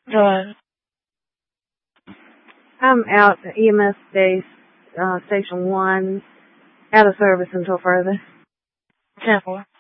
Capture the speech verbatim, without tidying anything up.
Good. I'm out at E M S base, uh, station one, out of service until further. ten four.